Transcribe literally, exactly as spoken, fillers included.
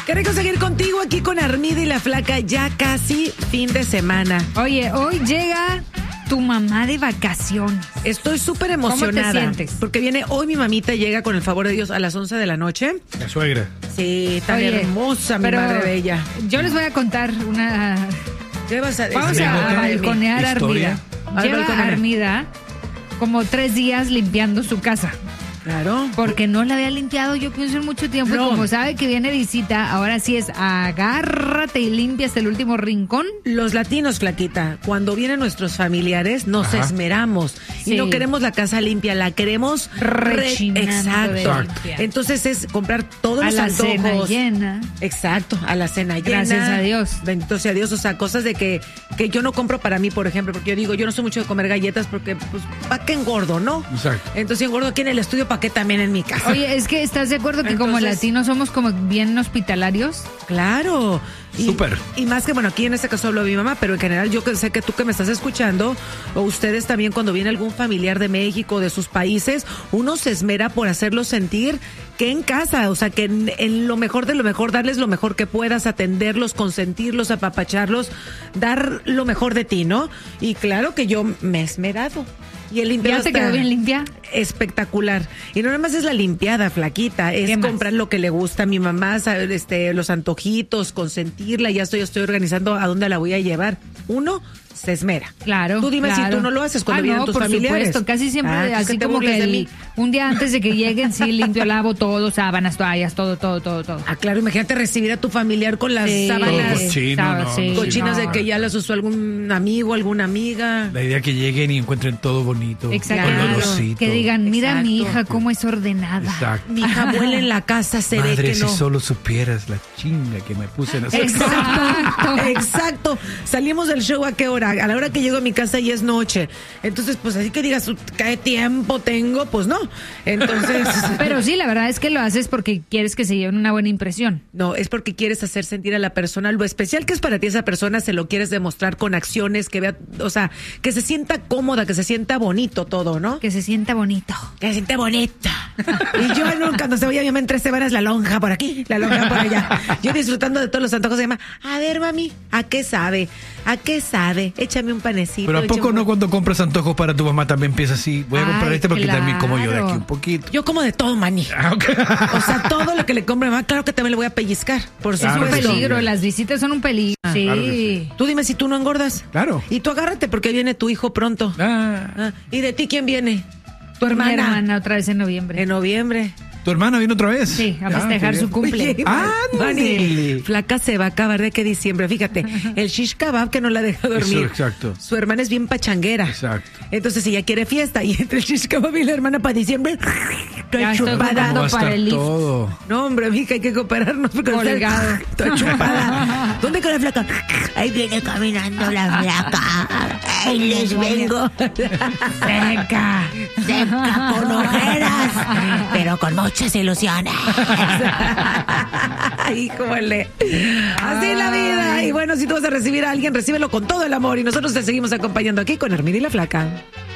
Qué rico seguir contigo aquí con Armida y la Flaca, ya casi fin de semana. Oye, hoy llega tu mamá de vacaciones. Estoy súper emocionada. ¿Cómo te sientes? Porque viene hoy mi mamita, llega con el favor de Dios a las once de la noche. La suegra. Sí, tan Oye, hermosa mi pero madre bella. Yo les voy a contar una... ¿Qué vas a decir? Vamos a, a balconear a ¿Historia? Armida. Al Lleva balconear. Armida como tres días limpiando su casa. Claro. Porque no la había limpiado, yo pienso, en mucho tiempo. No. Y como sabe que viene visita, ahora sí es agárrate y limpia hasta el último rincón. Los latinos, Flaquita, cuando vienen nuestros familiares, nos Ajá. esmeramos. Sí. Y no queremos la casa limpia, la queremos Rechinando Exacto. de Exacto. limpia. Entonces es comprar todos A los la antojos. cena llena. Exacto, a la cena llena. Gracias a Dios. Bendito sea Dios. O sea, cosas de que, que yo no compro para mí, por ejemplo, porque yo digo, yo no soy mucho de comer galletas porque, pues, ¿para qué engordo, no? Exacto. Entonces, si engordo aquí en el estudio, ¿para qué también en mi casa? Oye, es que ¿estás de acuerdo que como Entonces- latinos somos como bien hospitalarios? Claro. Y, Súper. Y más que, bueno, aquí en este caso hablo de mi mamá, pero en general yo que sé que tú que me estás escuchando, o ustedes también cuando viene algún familiar de México, de sus países, uno se esmera por hacerlos sentir que en casa, o sea, que en, en lo mejor de lo mejor, darles lo mejor que puedas, atenderlos, consentirlos, apapacharlos, dar lo mejor de ti, ¿no? Y claro que yo me he esmerado. Y el limpiado ¿Ya te está quedó bien limpia? espectacular. Y no nada más es la limpiada, Flaquita, es ¿Qué más? comprar lo que le gusta a mi mamá, saber, este, los antojitos, consentirla, ya estoy, estoy organizando a dónde la voy a llevar. Uno se esmera. Claro. Tú dime claro. si tú no lo haces cuando ah, vienen no, tus por familiares. supuesto, casi siempre Ah, ¿tú así que te como burles que de el- mí? un día antes de que lleguen, sí, limpio, lavo todo, sábanas, toallas, todo, todo, todo, todo. Ah, claro, imagínate recibir a tu familiar con las Sí, sábanas Todo cochino, sabes, no, sí, no, cochinas no. de que ya las usó algún amigo, alguna amiga. La idea que lleguen y encuentren todo bonito. Exacto. olorosito. Que digan, mira Exacto. mi hija cómo es ordenada. Exacto. Mi hija abuela en la casa se Madre, ve que si no. solo supieras la chinga que me puse en hacer. Exacto, exacto. Salimos del show a qué hora? A la hora que llego a mi casa y es noche. Entonces, pues así que digas, ¿qué tiempo tengo? Pues no. Entonces, Pero sí, la verdad es que lo haces porque quieres que se lleven una buena impresión. no, es porque quieres hacer sentir a la persona lo especial que es para ti esa persona, se lo quieres demostrar con acciones, que vea, o sea, que se sienta cómoda, que se sienta bonito todo, ¿no? Que se sienta bonito. Que se siente bonito. Y yo no, cuando se vaya, yo me en tres semanas la lonja por aquí, la lonja por allá. Yo disfrutando de todos los antojos, se llama, a ver, mami, ¿a qué sabe? ¿A qué sabe? Échame un panecito. Pero ¿a poco échame no un- cuando compras antojos para tu mamá también empieza así? Voy a comprar Ay, este porque también como yo de claro. aquí un poquito. Yo como de todo, mani. Ah, ok. O sea, todo lo que le compre mamá, claro que también le voy a pellizcar. Por Es un Claro que sí. peligro, las visitas son un peligro. Sí. claro que sí. Tú dime si tú no engordas. Claro. Y tú agárrate porque viene tu hijo pronto. Ah, Ah, ¿y de ti quién viene? Tu Mi hermana. hermana otra vez en noviembre. En noviembre. ¿tu hermana viene otra vez? Sí, a Ah, festejar qué su bien. cumple. Oye, Ándale. Vani, Flaca se va a acabar de que diciembre. Fíjate, el shish kebab que no la deja dormir. Eso, exacto. Su hermana es bien pachanguera. Exacto. Entonces ella quiere fiesta y entre el shish kebab y la hermana para diciembre, Ya está estoy chupada. jugando Va a para estar el lift. todo. No, hombre, mija, hay que cooperarnos porque Colgado. está está chupada. ¿Dónde queda la flaca? Ahí viene caminando la flaca. Ahí les vengo. Seca. Seca con ojeras, pero con muchas ilusiones. Híjole. Así es la vida. Y bueno, si tú vas a recibir a alguien, recíbelo con todo el amor. Y nosotros te seguimos acompañando aquí con Armida y la Flaca.